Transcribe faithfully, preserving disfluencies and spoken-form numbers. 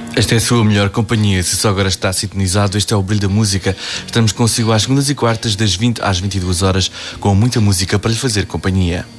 Esta é a sua melhor companhia. Se só agora está sintonizado, este é o Brilho da Música. Estamos consigo às segundas e quartas, das vinte às vinte e duas horas, com muita música para lhe fazer companhia.